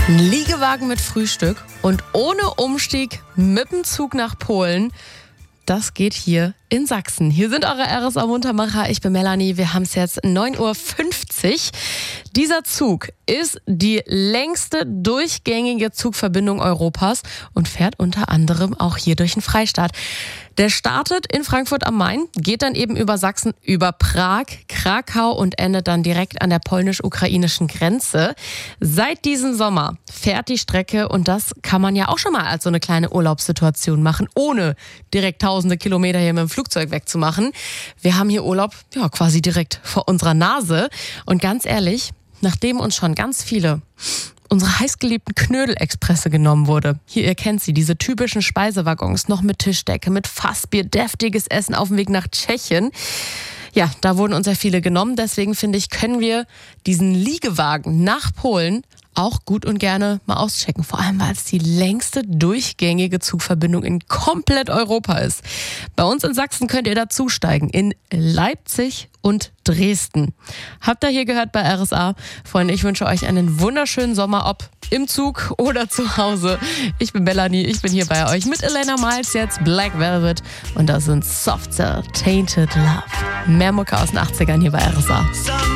Ein Liegewagen mit Frühstück und ohne Umstieg mit dem Zug nach Polen. Das geht hier in Sachsen. Hier sind eure RSA-Muntermacher. Ich bin Melanie. Wir haben es jetzt 9:50 Uhr. Dieser Zug ist die längste durchgängige Zugverbindung Europas und fährt unter anderem auch hier durch den Freistaat. Der startet in Frankfurt am Main, geht dann eben über Sachsen, über Prag, Krakau und endet dann direkt an der polnisch-ukrainischen Grenze. Seit diesem Sommer fährt die Strecke und das kann man ja auch schon mal als so eine kleine Urlaubssituation machen, ohne direkt tausende Kilometer hier mit dem Flugzeug wegzumachen. Wir haben hier Urlaub ja quasi direkt vor unserer Nase und ganz ehrlich, nachdem uns schon ganz viele unsere heißgeliebten Knödel-Expresse genommen wurde. Hier, ihr kennt sie, diese typischen Speisewaggons, noch mit Tischdecke, mit Fassbier, deftiges Essen auf dem Weg nach Tschechien. Ja, da wurden uns ja viele genommen. Deswegen finde ich, können wir diesen Liegewagen nach Polen auch gut und gerne mal auschecken. Vor allem, weil es die längste durchgängige Zugverbindung in komplett Europa ist. Bei uns in Sachsen könnt ihr dazusteigen. In Leipzig und Dresden. Habt ihr hier gehört bei RSA? Freunde, ich wünsche euch einen wunderschönen Sommer, ob im Zug oder zu Hause. Ich bin Melanie, ich bin hier bei euch mit Elena Miles, jetzt Black Velvet. Und das sind Soft Cell, Tainted Love. Mehr Mucke aus den 80ern hier bei RSA.